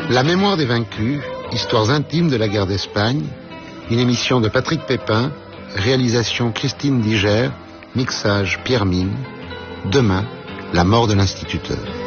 La mémoire des vaincus, histoires intimes de la guerre d'Espagne, une émission de Patrick Pépin, réalisation Christine Diger, mixage Pierre Mine. Demain, la mort de l'instituteur.